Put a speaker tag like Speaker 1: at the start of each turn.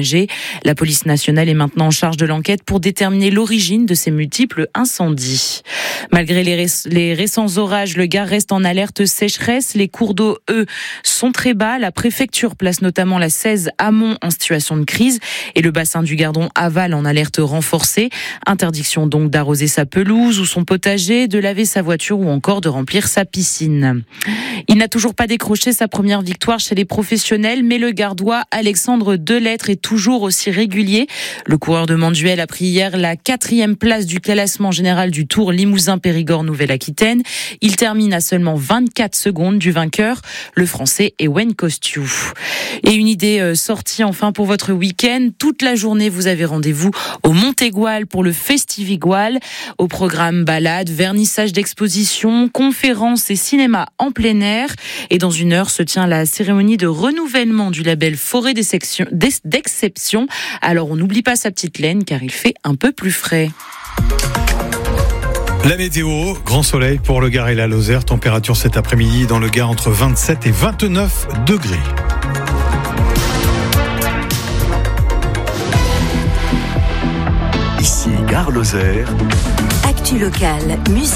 Speaker 1: La police nationale est maintenant en charge de l'enquête pour déterminer l'origine de ces multiples incendies. Malgré les récents orages, le Gard reste en alerte sécheresse. Les cours d'eau, eux, sont très bas. La préfecture place notamment la 16 amont en situation de crise et le bassin du Gardon aval en alerte renforcée. Interdiction donc d'arroser sa pelouse ou son potager, de laver sa voiture ou encore de remplir sa piscine. Il n'a toujours pas décroché sa première victoire chez les professionnels, mais le Gardois Alexandre Delettre est toujours aussi régulier. Le coureur de Manduel a pris hier la 4e place du classement général du Tour Limousin-Périgord-Nouvelle-Aquitaine. Il termine à seulement 24 secondes du vainqueur, le Français Ewen Kostiou. Et une idée sortie enfin pour votre week-end. Toute la journée, vous avez rendez-vous au Montégoal pour le Festivigual. Au programme balade, vernissage d'exposition, conférences et cinéma en plein air. Et dans une heure se tient la cérémonie de renouvellement du label Forêt d'Exception. Alors on n'oublie pas sa petite laine car il fait un peu plus frais.
Speaker 2: La météo, grand soleil pour le Gard et la Lozère. Température cet après-midi dans le Gard entre 27 et 29 degrés.
Speaker 3: Ici Gard Lozère.
Speaker 4: Actu locale, musique.